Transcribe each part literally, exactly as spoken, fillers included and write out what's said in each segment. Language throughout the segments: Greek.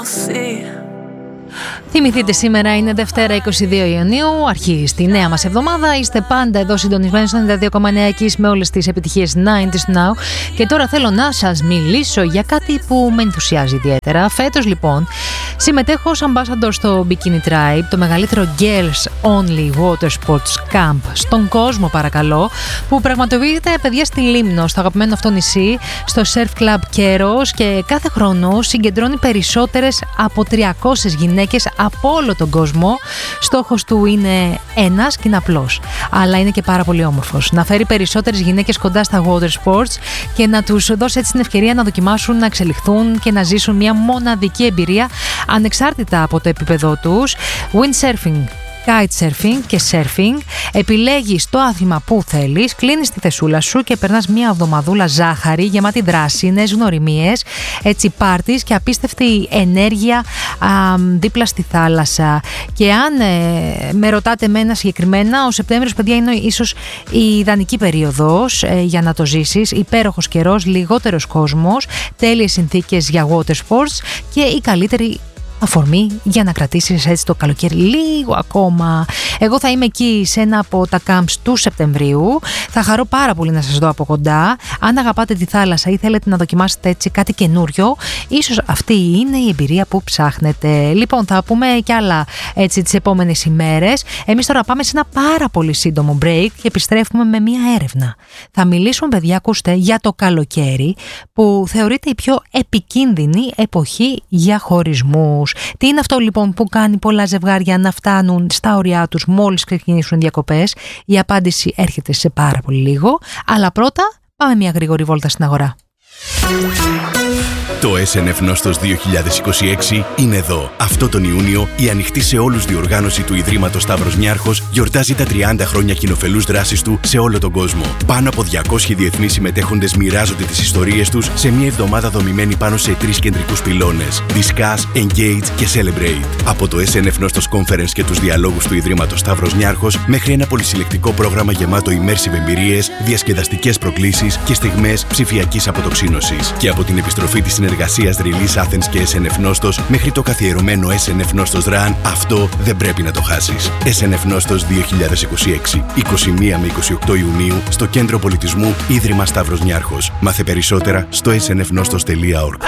Θυμηθείτε, σήμερα είναι Δευτέρα είκοσι δύο Ιουνίου, αρχίζει τη νέα μας εβδομάδα. Είστε πάντα εδώ συντονισμένοι στο ενενήντα δύο κόμμα εννέα Kiss με όλες τις επιτυχίες ενενήντα Now. Και τώρα θέλω να σας μιλήσω για κάτι που με ενθουσιάζει ιδιαίτερα. Φέτος λοιπόν συμμετέχω ως ambassador στο Bikini Tribe, το μεγαλύτερο Girls Only Water Sports Camp στον κόσμο, παρακαλώ, που πραγματοποιείται, παιδιά, στη Λίμνο, στο αγαπημένο αυτό νησί, στο Surf Club Keros, και κάθε χρόνο συγκεντρώνει περισσότερες από τριακόσιες γυναίκες από όλο τον κόσμο. Στόχος του είναι ένας και είναι απλός, αλλά είναι και πάρα πολύ όμορφος: να φέρει περισσότερες γυναίκες κοντά στα water sports και να τους δώσει έτσι την ευκαιρία να δοκιμάσουν, να εξελιχθούν και να ζήσουν μια μοναδική εμπειρία ανεξάρτητα από το επίπεδό τους. Windsurfing, kitesurfing και surfing. Επιλέγεις το άθλημα που θέλεις, κλείνεις τη θεσούλα σου και περνάς μια εβδομαδούλα ζάχαρη, γεμάτη δράση, νέες γνωριμίες, έτσι πάρτις και απίστευτη ενέργεια α, δίπλα στη θάλασσα. Και αν ε, με ρωτάτε εμένα συγκεκριμένα, ο Σεπτέμβριος, παιδιά, είναι ίσως η ιδανική περίοδος ε, για να το ζήσεις. Υπέροχος καιρός, λιγότερος κόσμος, τέλειες συνθήκες για water sports και η καλύτερη αφορμή για να κρατήσεις έτσι το καλοκαίρι λίγο ακόμα. Εγώ θα είμαι εκεί σε ένα από τα camps του Σεπτεμβρίου. Θα χαρώ πάρα πολύ να σας δω από κοντά. Αν αγαπάτε τη θάλασσα ή θέλετε να δοκιμάσετε έτσι κάτι καινούριο, ίσως αυτή είναι η εμπειρία που ψάχνετε. Λοιπόν, θα πούμε κι άλλα έτσι τις επόμενες ημέρες. Εμείς τώρα πάμε σε ένα πάρα πολύ σύντομο break και επιστρέφουμε με μια έρευνα. Θα μιλήσουμε, παιδιά, ακούστε, για το καλοκαίρι, που θεωρείται η πιο επικίνδυνη εποχή για χωρισμούς. Τι είναι αυτό λοιπόν που κάνει πολλά ζευγάρια να φτάνουν στα ωριά τους μόλις ξεκινήσουν οι διακοπές? Η απάντηση έρχεται σε πάρα πολύ λίγο, αλλά πρώτα πάμε μια γρήγορη βόλτα στην αγορά. Το ες εν εφ Νόστος δύο χιλιάδες είκοσι έξι είναι εδώ. Αυτό τον Ιούνιο η ανοιχτή σε όλους διοργάνωση του Ιδρύματος Σταύρος Νιάρχος γιορτάζει τα τριάντα χρόνια κοινοφελούς δράσης του σε όλο τον κόσμο. Πάνω από διακόσιοι διεθνείς συμμετέχοντες μοιράζονται τις ιστορίες τους σε μια εβδομάδα δομημένη πάνω σε τρεις κεντρικούς πυλώνες: Discuss, Engage και Celebrate. Από το ες εν εφ Νόστος Conference και τους διαλόγους του Ιδρύματος Σταύρος Νιάρχος μέχρι ένα πολυσυλλεκτικό πρόγραμμα γεμάτο immersive εμπειρίες, διασκεδαστικές προκλήσεις και στιγμές ψηφιακής αποτοξίνωσης. Και από την επιστροφή της συνεργασίας Release Athens και ες εν εφ Νόστος μέχρι το καθιερωμένο ες εν εφ Νόστος Run, αυτό δεν πρέπει να το χάσεις. ες εν εφ Νόστος δύο χιλιάδες είκοσι έξι, είκοσι μία με είκοσι οκτώ Ιουνίου, στο Κέντρο Πολιτισμού Ίδρυμα Σταύρος Νιάρχος. Μάθε περισσότερα στο ες εν εφ νόστος τελεία org.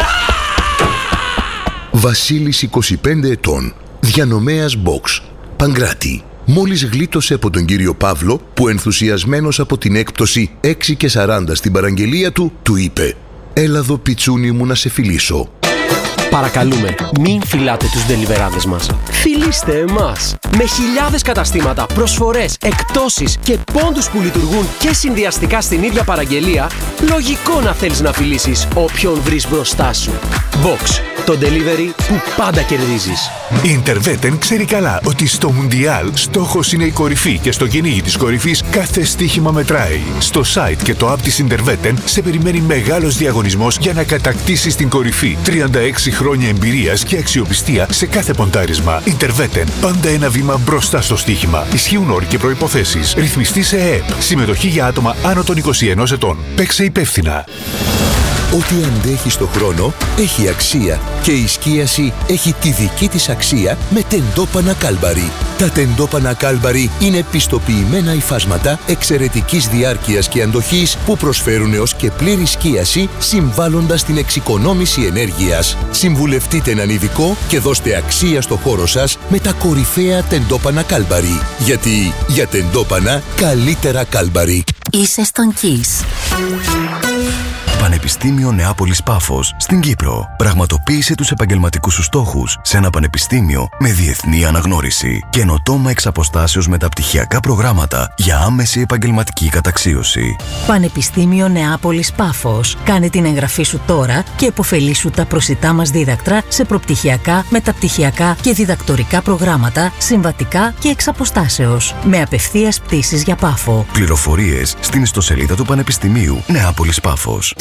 Βασίλης, είκοσι πέντε ετών, διανομέας box, Παγκράτη. Μόλις γλίτωσε από τον κύριο Παύλο, που ενθουσιασμένος από την έκπτωση έξι και σαράντα στην παραγγελία του, του είπε: «Έλα εδώ, πιτσούνι μου, να σε φιλήσω». Παρακαλούμε, μην φυλάτε τους ντελιβεράδες μας. Φιλήστε εμάς! Με χιλιάδες καταστήματα, προσφορές, εκπτώσεις και πόντους που λειτουργούν και συνδυαστικά στην ίδια παραγγελία, λογικό να θέλεις να φιλήσεις όποιον βρεις μπροστά σου. Box, το delivery που πάντα κερδίζεις. Η Interveten ξέρει καλά ότι στο Μουντιάλ στόχος είναι η κορυφή και στο κυνήγι της κορυφής κάθε στοίχημα μετράει. Στο site και το app της Interveten σε περιμένει μεγάλος διαγωνισμός για να κατακτήσεις την κορυφή. τριάντα έξι χρόνια εμπειρίας και αξιοπιστία σε κάθε ποντάρισμα. Interveten, πάντα ένα βήμα μπροστά στο στοίχημα. Ισχύουν όροι και προϋποθέσεις. Ρυθμιστή σε ΕΕΠ. Συμμετοχή για άτομα άνω των είκοσι ενός ετών. Παίξε υπεύθυνα. Ό,τι αντέχει στο χρόνο έχει αξία και η σκίαση έχει τη δική της αξία με τεντόπανα Κάλμπαρι. Τα τεντόπανα Κάλμπαρι είναι πιστοποιημένα υφάσματα εξαιρετικής διάρκειας και αντοχής που προσφέρουν έως και πλήρη σκίαση, συμβάλλοντας στην εξοικονόμηση ενέργειας. Συμβουλευτείτε έναν ειδικό και δώστε αξία στο χώρο σας με τα κορυφαία τεντόπανα Κάλμπαρι. Γιατί για τεντόπανα καλύτερα Κάλμπαρι. Είσαι στον Kiss. Πανεπιστήμιο Νεάπολης Πάφος στην Κύπρο. Πραγματοποίησε τους επαγγελματικούς σου στόχους σε ένα πανεπιστήμιο με διεθνή αναγνώριση. Καινοτόμα εξ αποστάσεως μεταπτυχιακά προγράμματα για άμεση επαγγελματική καταξίωση. Πανεπιστήμιο Νεάπολης Πάφος. Κάνε την εγγραφή σου τώρα και επωφελήσου τα προσιτά μας δίδακτρα σε προπτυχιακά, μεταπτυχιακά και διδακτορικά προγράμματα, συμβατικά και εξ αποστάσεως. Με απευθείας πτήσεις για Πάφο. Πληροφορίες στην ιστοσελίδα του Πανεπιστημίου Νεάπολης Πάφος.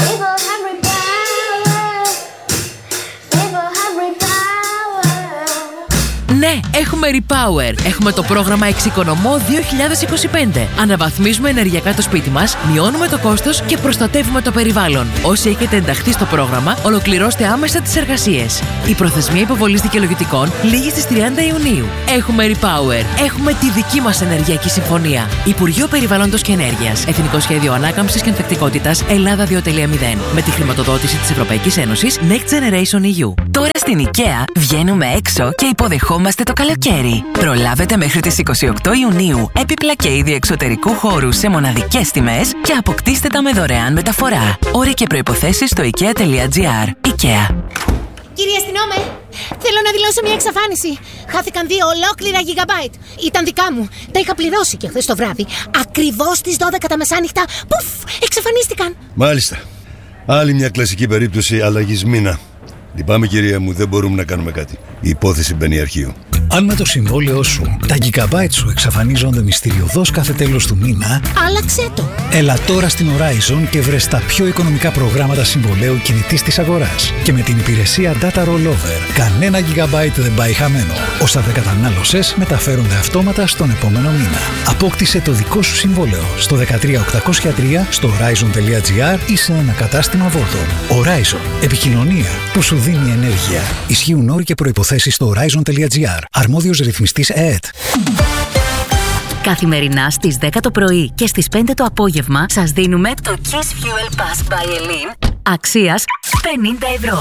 Ναι, Ναι, έχουμε Repower. Έχουμε το πρόγραμμα Εξοικονομώ δύο χιλιάδες είκοσι πέντε. Αναβαθμίζουμε ενεργειακά το σπίτι μας, μειώνουμε το κόστος και προστατεύουμε το περιβάλλον. Όσοι έχετε ενταχθεί στο πρόγραμμα, ολοκληρώστε άμεσα τις εργασίες. Η προθεσμία υποβολής δικαιολογητικών λήγει στις τριάντα Ιουνίου. Έχουμε Repower. Έχουμε τη δική μας ενεργειακή συμφωνία. Υπουργείο Περιβάλλοντος και Ενέργειας. Εθνικό Σχέδιο Ανάκαμψης και Ανθεκτικότητας Ελλάδα δύο κόμμα μηδέn. Με τη χρηματοδότηση της Ευρωπαϊκής Ένωσης Next Generation ι γιου. Τώρα στην IKEA βγαίνουμε έξω και υποδεχόμαστε το καλοκαίρι. Προλάβετε μέχρι τις είκοσι οκτώ Ιουνίου έπιπλα και είδη εξωτερικού χώρου σε μοναδικές τιμές και αποκτήστε τα με δωρεάν μεταφορά. Όροι και προϋποθέσεις στο ikea τελεία gr. IKEA. Κύριε αστυνόμε, θέλω να δηλώσω μια εξαφάνιση. Χάθηκαν δύο ολόκληρα gigabyte. Ήταν δικά μου. Τα είχα πληρώσει και χθες το βράδυ. Ακριβώς στις δώδεκα τα μεσάνυχτα. Πουφ, εξαφανίστηκαν. Μάλιστα. Άλλη μια κλασική περίπτωση αλλαγής μήνα. Λυπάμαι κυρία μου, δεν μπορούμε να κάνουμε κάτι. Η υπόθεση μπαίνει αρχείο. Αν με το συμβόλαιό σου τα gigabyte σου εξαφανίζονται μυστηριωδώς κάθε τέλος του μήνα, άλλαξε το. Έλα τώρα στην Horizon και βρες τα πιο οικονομικά προγράμματα συμβολαίου κινητής της αγοράς. Και με την υπηρεσία Data Rollover, κανένα gigabyte δεν πάει χαμένο. Όσα δεν κατανάλωσες μεταφέρονται αυτόματα στον επόμενο μήνα. Απόκτησε το δικό σου συμβόλαιο στο δεκατρία οκτακόσια τρία, στο horizon τελεία gr ή σε ένα κατάστημα Volton. Horizon. Επικοινωνία που σου δίνει ενέργεια. Ισχύουν όροι και προϋποθέσεις στο horizon τελεία gr. Αρμόδιος ρυθμιστής ΕΕΤ. Καθημερινά στις δέκα το πρωί και στις πέντε το απόγευμα σας δίνουμε το Kiss Fuel Pass by Elin αξίας πενήντα ευρώ.